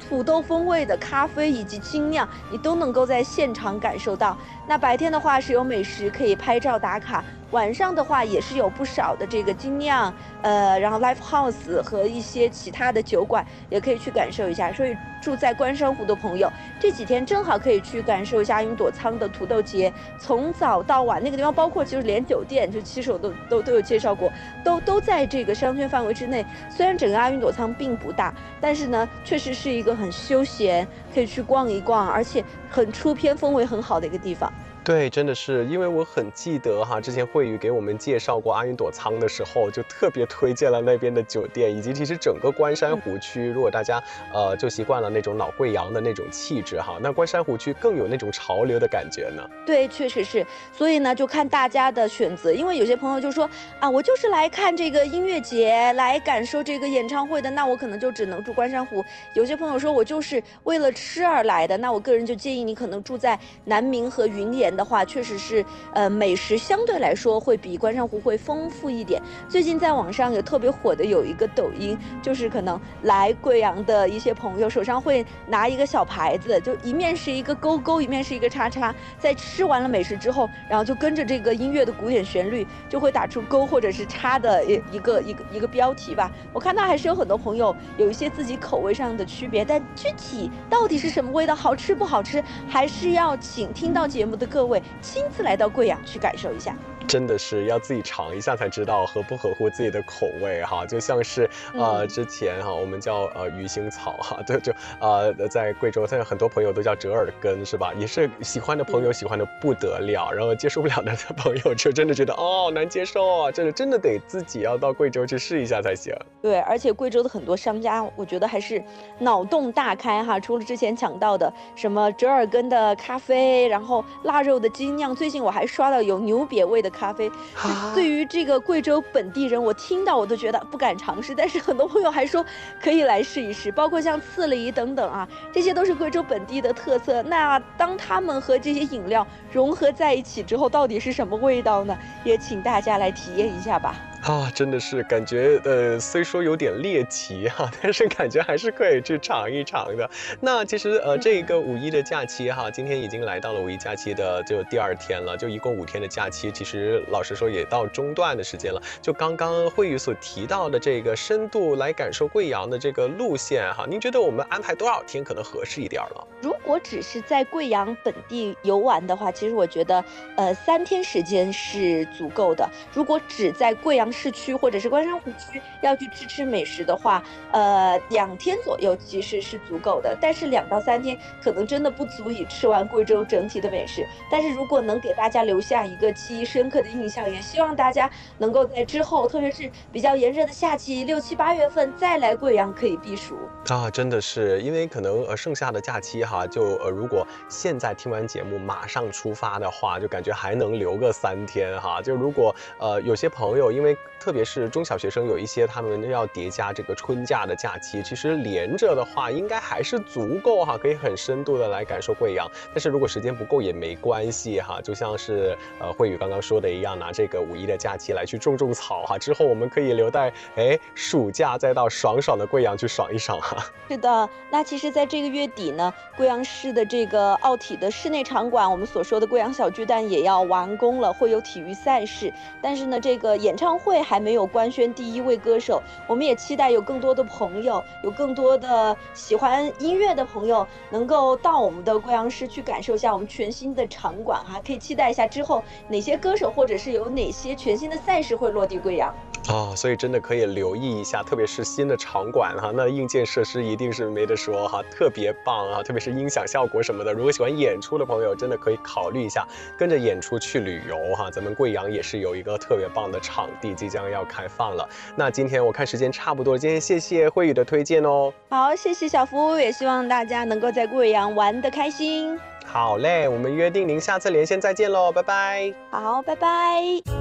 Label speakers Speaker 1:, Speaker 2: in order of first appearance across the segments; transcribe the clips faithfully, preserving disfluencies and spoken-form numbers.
Speaker 1: 土豆风味的咖啡以及精酿，你都能够在现场感受到。那白天的话是有美食可以拍照打卡，晚上的话也是有不少的这个精酿，呃，然后 live house 和一些其他的酒馆也可以去感受一下。所以住在关山湖的朋友，这几天正好可以去感受一下阿云朵仓的土豆节，从早到晚，那个地方包括就是连酒店，就骑手都都都有介绍过，都都在这个商圈范围之内。虽然整个阿云朵仓并不大，但是呢，确实是一个很休闲，可以去逛一逛，而且很出片、氛围很好的一个地方。
Speaker 2: 对，真的是，因为我很记得哈，之前慧宇给我们介绍过阿云朵仓的时候，就特别推荐了那边的酒店，以及其实整个关山湖区，如果大家呃就习惯了那种老贵阳的那种气质哈，那关山湖区更有那种潮流的感觉呢。
Speaker 1: 对，确实是，所以呢，就看大家的选择，因为有些朋友就说啊，我就是来看这个音乐节，来感受这个演唱会的，那我可能就只能住关山湖。有些朋友说我就是为了吃而来的，那我个人就建议你可能住在南明和云岩的话，确实是呃美食相对来说会比关山湖会丰富一点。最近在网上有特别火的有一个抖音，就是可能来贵阳的一些朋友手上会拿一个小牌子，就一面是一个勾勾，一面是一个叉叉，在吃完了美食之后，然后就跟着这个音乐的古典旋律，就会打出勾或者是叉的一一个一个一个标题吧。我看到还是有很多朋友有一些自己口味上的区别，但具体到底是什么味道，好吃不好吃，还是要请听到节目的各位亲自来到贵阳去感受一下。
Speaker 2: 真的是要自己尝一下才知道合不合乎自己的口味哈，就像是呃、嗯、之前哈我们叫呃鱼腥草哈，就就呃在贵州，现在很多朋友都叫折耳根是吧？也是喜欢的朋友喜欢的不得了，然后接受不了的朋友就真的觉得哦难接受啊，真的真的得自己要到贵州去试一下才行。
Speaker 1: 对，而且贵州的很多商家，我觉得还是脑洞大开哈，除了之前讲到的什么折耳根的咖啡，然后腊肉的精酿，最近我还刷到有牛瘪味的咖啡。对于这个贵州本地人，我听到我都觉得不敢尝试，但是很多朋友还说可以来试一试，包括像刺梨等等啊，这些都是贵州本地的特色。那当他们和这些饮料融合在一起之后，到底是什么味道呢？也请大家来体验一下吧。
Speaker 2: 啊，真的是感觉呃，虽说有点猎奇哈、啊，但是感觉还是可以去尝一尝的。那其实呃，这个五一的假期哈，今天已经来到了五一假期的就第二天了，就一共五天的假期，其实老实说也到中段的时间了。就刚刚慧宇所提到的这个深度来感受贵阳的这个路线哈，您觉得我们安排多少天可能合适一点呢？
Speaker 1: 如果只是在贵阳本地游玩的话，其实我觉得呃三天时间是足够的。如果只在贵阳市区或者是关山湖区要去吃吃美食的话，呃，两天左右其实是足够的。但是两到三天可能真的不足以吃完贵州整体的美食。但是如果能给大家留下一个记忆深刻的印象，也希望大家能够在之后，特别是比较炎热的夏季，六七八月份再来贵阳可以避暑
Speaker 2: 啊。真的是，因为可能呃剩下的假期哈，就呃如果现在听完节目马上出发的话，就感觉还能留个三天哈。就如果呃有些朋友因为特别是中小学生有一些他们要叠加这个春假的假期，其实连着的话应该还是足够哈，可以很深度的来感受贵阳。但是如果时间不够也没关系哈，就像是呃慧宇刚刚说的一样，拿这个五一的假期来去种种草哈，之后我们可以留待哎暑假再到爽爽的贵阳去爽一爽哈。
Speaker 1: 是的，那其实在这个月底呢，贵阳市的这个奥体的室内场馆，我们所说的贵阳小巨蛋也要完工了，会有体育赛事。但是呢，这个演唱会还没有官宣第一位歌手，我们也期待有更多的朋友，有更多的喜欢音乐的朋友能够到我们的贵阳市去感受一下我们全新的场馆哈，可以期待一下之后哪些歌手或者是有哪些全新的赛事会落地贵阳。
Speaker 2: 哦，所以真的可以留意一下，特别是新的场馆哈，那硬件设施一定是没得说哈，特别棒啊，特别是音响效果什么的。如果喜欢演出的朋友，真的可以考虑一下跟着演出去旅游哈。咱们贵阳也是有一个特别棒的场地即将要开放了。那今天我看时间差不多，今天谢谢慧宇的推荐哦。
Speaker 1: 好，谢谢小夫，也希望大家能夠在貴陽玩得開心。
Speaker 2: 好嘞，我們約定您下次連線再見咯，拜拜。
Speaker 1: 好，拜拜。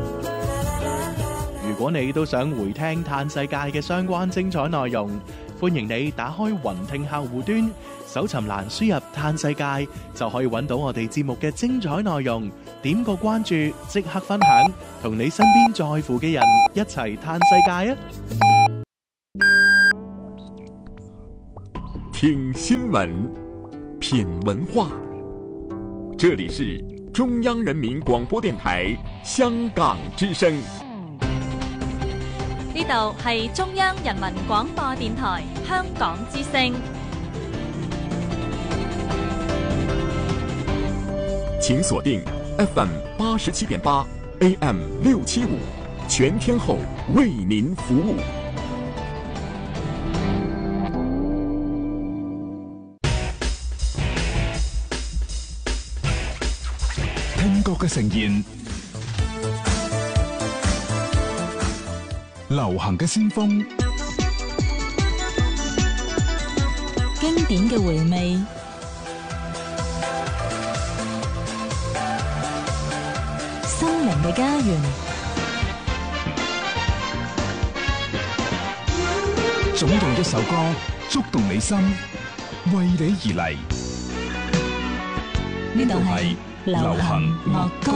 Speaker 3: 如果你都想回聽嘆世界嘅相關精彩內容，歡迎你打開雲聽客戶端，搜尋欄輸入嘆世界，就可以揾到我哋節目嘅精彩內容。點個關注，即刻分享，同你身邊在乎嘅人一齊嘆世界啊！
Speaker 4: 听新闻，品文化。这里是中央人民廣播電台香港之聲。
Speaker 5: 呢度係中央人民廣播電台香港之聲。
Speaker 4: 請鎖定 F M 八十七點八 A M 六七五，全天候為您服務。
Speaker 6: 聽覺嘅盛宴，流行嘅先鋒，
Speaker 7: 經典嘅回味，心靈嘅家園。
Speaker 6: 總有一首歌觸動你心，為你而嚟。
Speaker 7: 呢度係流行樂歌。